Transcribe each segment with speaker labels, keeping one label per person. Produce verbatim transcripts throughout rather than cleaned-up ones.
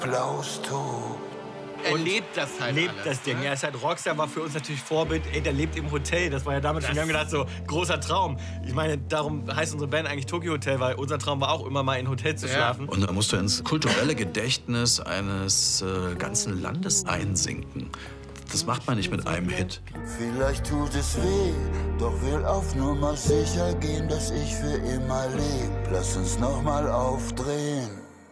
Speaker 1: Applaus tobt.
Speaker 2: Er lebt das halt
Speaker 3: lebt
Speaker 2: alles,
Speaker 3: das Ding.
Speaker 2: ne?
Speaker 3: Er ist halt Rockstar, war für uns natürlich Vorbild. Ey, der lebt im Hotel. Das war ja damals schon. Wir haben gedacht, so, großer Traum. Ich meine, darum heißt unsere Band eigentlich Tokyo Hotel, weil unser Traum war auch immer mal in Hotel zu schlafen.
Speaker 4: Und da musst du ins kulturelle Gedächtnis eines äh, ganzen Landes einsinken. Das macht man nicht mit einem Hit.
Speaker 1: Vielleicht tut es weh, doch will auf Nummer sicher gehen, dass ich für immer leb. Lass uns noch mal aufdrehen.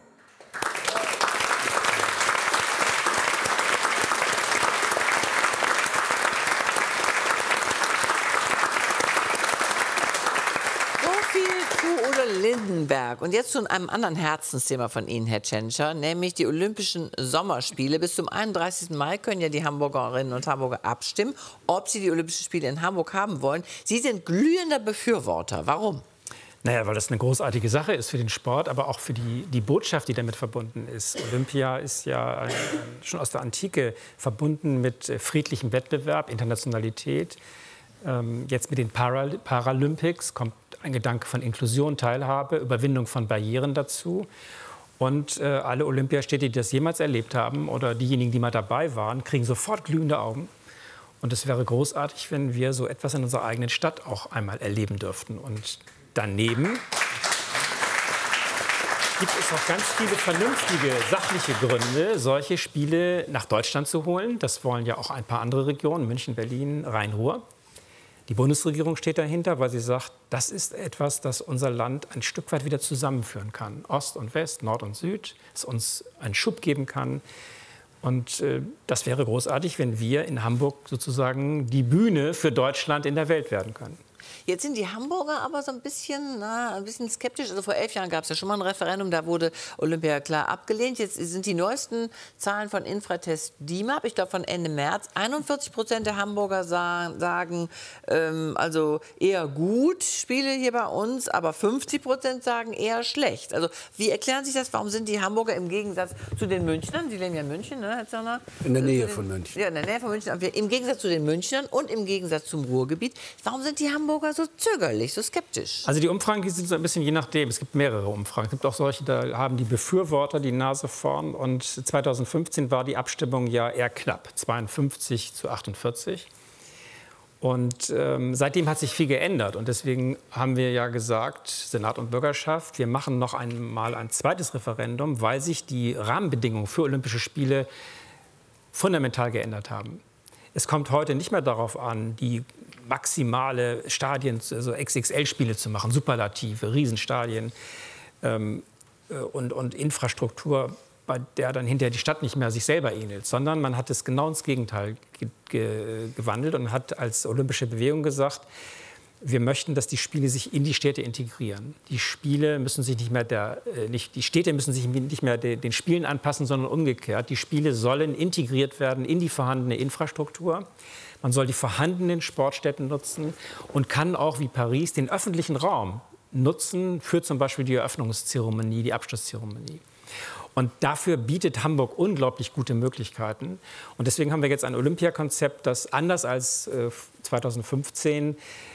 Speaker 5: Lindenberg. Und jetzt zu einem anderen Herzensthema von Ihnen, Herr Tschentscher, nämlich die Olympischen Sommerspiele. Bis zum einunddreißigsten Mai können ja die Hamburgerinnen und Hamburger abstimmen, ob sie die Olympischen Spiele in Hamburg haben wollen. Sie sind glühender Befürworter. Warum?
Speaker 6: Naja, weil das eine großartige Sache ist für den Sport, aber auch für die, die Botschaft, die damit verbunden ist. Olympia ist ja äh, schon aus der Antike verbunden mit äh, friedlichem Wettbewerb, Internationalität. Ähm, jetzt mit den Paral Paralympics kommt ein Gedanke von Inklusion, Teilhabe, Überwindung von Barrieren dazu. Und äh, alle Olympiastädte, die das jemals erlebt haben oder diejenigen, die mal dabei waren, kriegen sofort glühende Augen. Und es wäre großartig, wenn wir so etwas in unserer eigenen Stadt auch einmal erleben dürften. Und daneben gibt es auch ganz viele vernünftige, sachliche Gründe, solche Spiele nach Deutschland zu holen. Das wollen ja auch ein paar andere Regionen, München, Berlin, Rhein-Ruhr. Die Bundesregierung steht dahinter, weil sie sagt, das ist etwas, das unser Land ein Stück weit wieder zusammenführen kann. Ost und West, Nord und Süd, es uns einen Schub geben kann. Und äh, das wäre großartig, wenn wir in Hamburg sozusagen die Bühne für Deutschland in der Welt werden können.
Speaker 5: Jetzt sind die Hamburger aber so ein bisschen, na, ein bisschen skeptisch. Also vor elf Jahren gab es ja schon mal ein Referendum, da wurde Olympia klar abgelehnt. Jetzt sind die neuesten Zahlen von Infratest D I M A P, ich glaube von Ende März. einundvierzig Prozent der Hamburger sagen, sagen ähm, also eher gut Spiele hier bei uns, aber fünfzig Prozent sagen eher schlecht. Also wie erklären sich das? Warum sind die Hamburger im Gegensatz zu den Münchnern, Sie leben ja in München, ne, Herr Zörner?
Speaker 7: In der Nähe
Speaker 5: den,
Speaker 7: von München.
Speaker 5: Ja, in der Nähe von München. Im Gegensatz zu den Münchnern und im Gegensatz zum Ruhrgebiet. Warum sind die Hamburger so zögerlich, so skeptisch?
Speaker 6: Also die Umfragen, die sind so ein bisschen je nachdem. Es gibt mehrere Umfragen. Es gibt auch solche, da haben die Befürworter die Nase vorn. Und zweitausendfünfzehn war die Abstimmung ja eher knapp, zweiundfünfzig zu achtundvierzig. Und ähm, seitdem hat sich viel geändert. Und deswegen haben wir ja gesagt, Senat und Bürgerschaft, wir machen noch einmal ein zweites Referendum, weil sich die Rahmenbedingungen für Olympische Spiele fundamental geändert haben. Es kommt heute nicht mehr darauf an, die maximale Stadien, also X X L-Spiele zu machen, Superlative, Riesenstadien ähm, und, und Infrastruktur, bei der dann hinterher die Stadt nicht mehr sich selber ähnelt, sondern man hat es genau ins Gegenteil ge ge gewandelt und hat als olympische Bewegung gesagt, wir möchten, dass die Spiele sich in die Städte integrieren. Die Spiele müssen sich nicht mehr der, äh, nicht, die Städte müssen sich nicht mehr de, den Spielen anpassen, sondern umgekehrt. Die Spiele sollen integriert werden in die vorhandene Infrastruktur. Man soll die vorhandenen Sportstätten nutzen und kann auch wie Paris den öffentlichen Raum nutzen für zum Beispiel die Eröffnungszeremonie, die Abschlusszeremonie. Und dafür bietet Hamburg unglaublich gute Möglichkeiten. Und deswegen haben wir jetzt ein Olympiakonzept, das anders als äh, zweitausendfünfzehn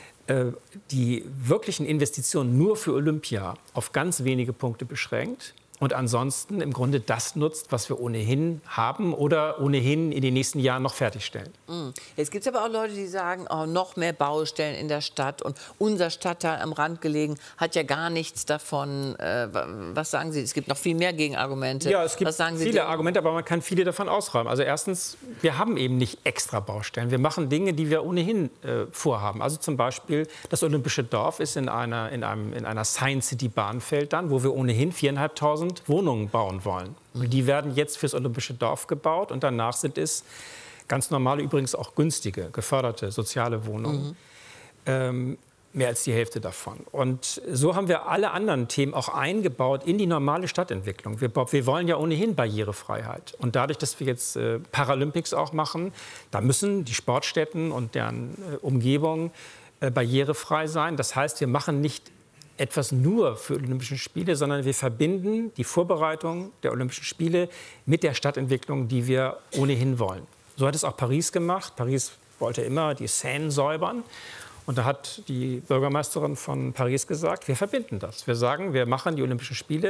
Speaker 6: die wirklichen Investitionen nur für Olympia auf ganz wenige Punkte beschränkt und ansonsten im Grunde das nutzt, was wir ohnehin haben oder ohnehin in den nächsten Jahren noch fertigstellen.
Speaker 5: Mhm. Jetzt gibt es aber auch Leute, die sagen, oh, noch mehr Baustellen in der Stadt und unser Stadtteil am Rand gelegen hat ja gar nichts davon. Äh, was sagen Sie? Es gibt noch viel mehr Gegenargumente.
Speaker 6: Ja, es gibt
Speaker 5: was sagen Sie
Speaker 6: viele
Speaker 5: denn?
Speaker 6: Argumente, aber man kann viele davon ausräumen. Also erstens, wir haben eben nicht extra Baustellen. Wir machen Dinge, die wir ohnehin äh, vorhaben. Also zum Beispiel das Olympische Dorf ist in einer, in einem, in einer Science City Bahnfeld dann, wo wir ohnehin viertausendfünfhundert Wohnungen bauen wollen. Und die werden jetzt fürs Olympische Dorf gebaut und danach sind es ganz normale, übrigens auch günstige, geförderte soziale Wohnungen. Mhm. Ähm, mehr als die Hälfte davon. Und so haben wir alle anderen Themen auch eingebaut in die normale Stadtentwicklung. Wir, wir wollen ja ohnehin Barrierefreiheit. Und dadurch, dass wir jetzt äh, Paralympics auch machen, da müssen die Sportstätten und deren äh, Umgebung äh, barrierefrei sein. Das heißt, wir machen nicht etwas nur für Olympische Spiele, sondern wir verbinden die Vorbereitung der Olympischen Spiele mit der Stadtentwicklung, die wir ohnehin wollen. So hat es auch Paris gemacht. Paris wollte immer die Seine säubern. Und da hat die Bürgermeisterin von Paris gesagt, wir verbinden das. Wir sagen, wir machen die Olympischen Spiele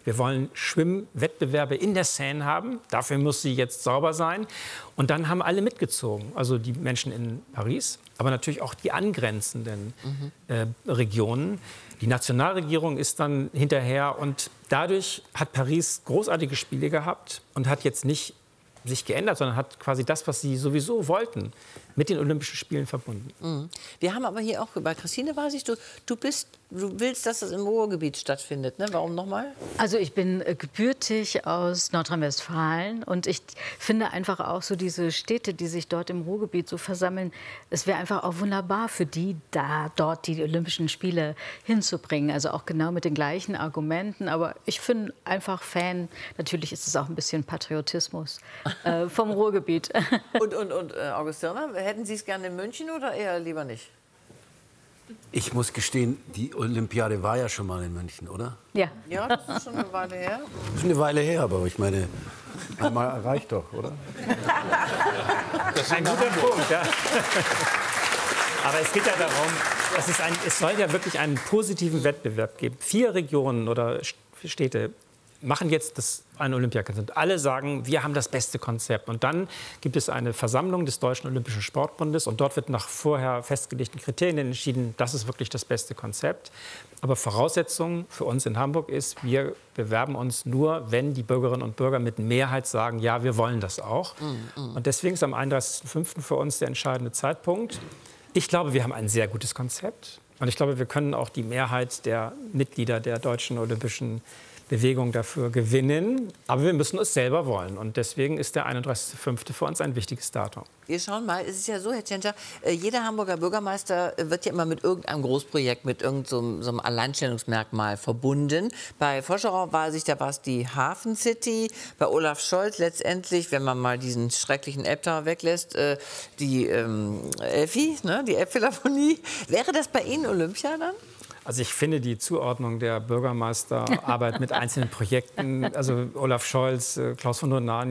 Speaker 6: Wir wollen Schwimmwettbewerbe in der Seine haben. Dafür muss sie jetzt sauber sein. Und dann haben alle mitgezogen. Also die Menschen in Paris, aber natürlich auch die angrenzenden mhm. äh, Regionen. Die Nationalregierung ist dann hinterher. Und dadurch hat Paris großartige Spiele gehabt und hat jetzt nicht sich geändert, sondern hat quasi das, was sie sowieso wollten, mit den Olympischen Spielen verbunden.
Speaker 5: Mhm. Wir haben aber hier auch, bei Christine weiß ich, du, du, bist, du willst, dass das im Ruhrgebiet stattfindet. Ne? Warum nochmal?
Speaker 7: Also ich bin äh, gebürtig aus Nordrhein-Westfalen und ich finde einfach auch so diese Städte, die sich dort im Ruhrgebiet so versammeln, es wäre einfach auch wunderbar für die, da dort die Olympischen Spiele hinzubringen. Also auch genau mit den gleichen Argumenten. Aber ich bin einfach Fan, natürlich ist es auch ein bisschen Patriotismus äh, vom Ruhrgebiet.
Speaker 5: Und, und, und äh, Augustina, hätten Sie es gerne in München oder eher lieber nicht?
Speaker 8: Ich muss gestehen, die Olympiade war ja schon mal in München, oder?
Speaker 7: Ja.
Speaker 5: Ja, das ist schon eine Weile her.
Speaker 8: Das ist eine Weile her, aber ich meine, einmal reicht doch, oder?
Speaker 6: Das ist ein guter Punkt, ja. Aber es geht ja darum, es, ist ein, es soll ja wirklich einen positiven Wettbewerb geben. Vier Regionen oder Städte machen jetzt das ein Olympiakonzept. Alle sagen, wir haben das beste Konzept. Und dann gibt es eine Versammlung des Deutschen Olympischen Sportbundes und dort wird nach vorher festgelegten Kriterien entschieden, das ist wirklich das beste Konzept. Aber Voraussetzung für uns in Hamburg ist, wir bewerben uns nur, wenn die Bürgerinnen und Bürger mit Mehrheit sagen, ja, wir wollen das auch. Mm, mm. Und deswegen ist am einunddreißigsten fünften für uns der entscheidende Zeitpunkt. Ich glaube, wir haben ein sehr gutes Konzept. Und ich glaube, wir können auch die Mehrheit der Mitglieder der Deutschen Olympischen Bewegung dafür gewinnen. Aber wir müssen es selber wollen. Und deswegen ist der einunddreißigste fünfte für uns ein wichtiges Datum.
Speaker 5: Wir schauen mal, es ist ja so, Herr Tschentscher, jeder Hamburger Bürgermeister wird ja immer mit irgendeinem Großprojekt, mit irgendeinem so, so einem Alleinstellungsmerkmal verbunden. Bei Foscherau war sich, da war es die Hafen City. Bei Olaf Scholz letztendlich, wenn man mal diesen schrecklichen Elbtower weglässt, äh, die ähm, Elfi, ne, die Elbphilharmonie. Wäre das bei Ihnen Olympia dann?
Speaker 6: Also ich finde die Zuordnung der Bürgermeisterarbeit mit einzelnen Projekten, also Olaf Scholz, Klaus von Donan,